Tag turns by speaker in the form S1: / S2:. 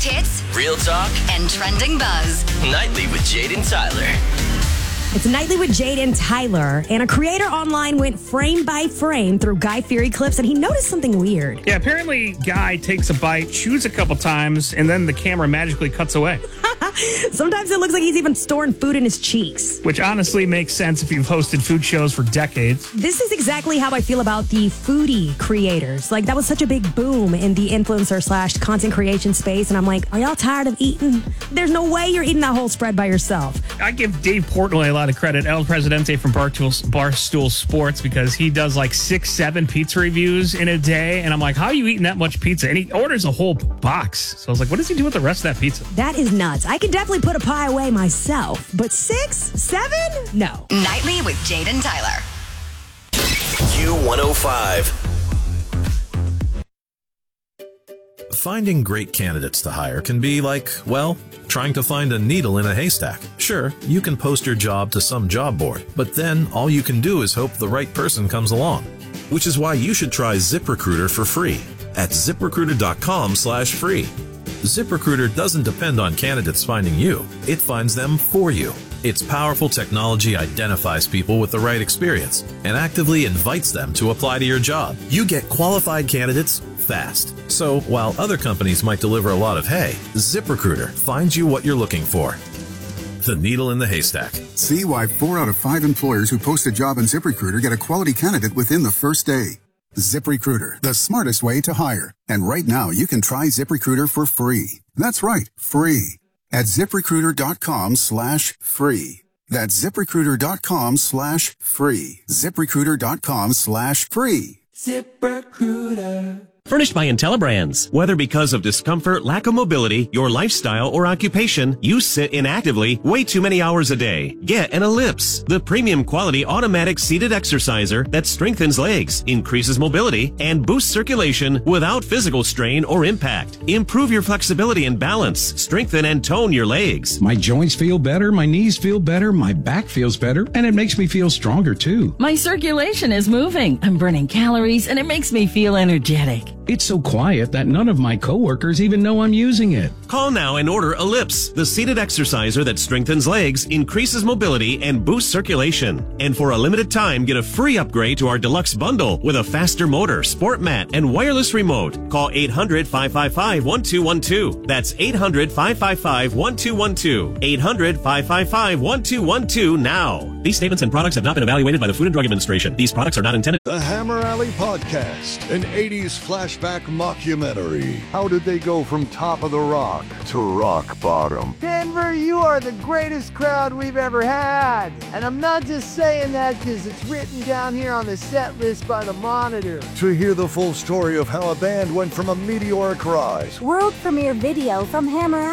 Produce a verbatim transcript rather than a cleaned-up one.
S1: Biggest hits,
S2: real talk,
S1: and trending buzz.
S2: Nightly with Jade and Tyler.
S3: It's Nightly with Jade and Tyler, and a creator online went frame by frame through Guy Fieri clips, and he noticed something weird.
S4: Yeah, apparently Guy takes a bite, chews a couple times, and then the camera magically cuts away.
S3: Sometimes it looks like he's even storing food in his cheeks.
S4: Which honestly makes sense if you've hosted food shows for decades.
S3: This is exactly how I feel about the foodie creators. Like, that was such a big boom in the influencer slash content creation space, and I'm like, are y'all tired of eating? There's no way you're eating that whole spread by yourself.
S4: I give Dave Portnoy a lot of credit, El Presidente from Barstool, Barstool Sports, because he does like six, seven pizza reviews in a day, and I'm like, how are you eating that much pizza? And he orders a whole box. So I was like, what does he do with the rest of that pizza?
S3: That is nuts. I can definitely put a pie away myself, but six, seven? No.
S1: Nightly with Jade and Tyler.
S2: Q one oh five.
S5: Finding great candidates to hire can be like, well, trying to find a needle in a haystack. Sure, you can post your job to some job board, but then all you can do is hope the right person comes along. Which is why you should try ZipRecruiter for free at ZipRecruiter.com slash free. ZipRecruiter doesn't depend on candidates finding you. It finds them for you. Its powerful technology identifies people with the right experience and actively invites them to apply to your job. You get qualified candidates fast. So while other companies might deliver a lot of hay, ZipRecruiter finds you what you're looking for. The needle in the haystack.
S6: See why four out of five employers who post a job on ZipRecruiter get a quality candidate within the first day. ZipRecruiter, the smartest way to hire. And right now, you can try ZipRecruiter for free. That's right, free. At ZipRecruiter.com slash free. That's ZipRecruiter.com slash free. ZipRecruiter.com slash free.
S7: ZipRecruiter. Furnished by IntelliBrands. Whether because of discomfort, lack of mobility, your lifestyle, or occupation, you sit inactively way too many hours a day. Get an Ellipse, the premium quality automatic seated exerciser that strengthens legs, increases mobility, and boosts circulation without physical strain or impact. Improve your flexibility and balance, strengthen and tone your legs.
S8: My joints feel better, my knees feel better, my back feels better, and it makes me feel stronger too.
S9: My circulation is moving, I'm burning calories, and it makes me feel energetic.
S8: It's so quiet that none of my coworkers even know I'm using it.
S7: Call now and order Ellipse, the seated exerciser that strengthens legs, increases mobility, and boosts circulation. And for a limited time, get a free upgrade to our deluxe bundle with a faster motor, sport mat, and wireless remote. Call eight hundred, five five five, one two one two. That's eight hundred, five five five, one two one two. eight hundred, five five five, one two one two now. These statements and products have not been evaluated by the Food and Drug Administration. These products are not intended.
S10: The Hammer Alley Podcast, an eighties flashback mockumentary. How did they go from top of the rock to rock bottom?
S11: Denver, you are the greatest crowd we've ever had. And I'm not just saying that because it's written down here on the set list by the Monitor.
S10: To hear the full story of how a band went from a meteoric rise
S12: World premiere video from Hammer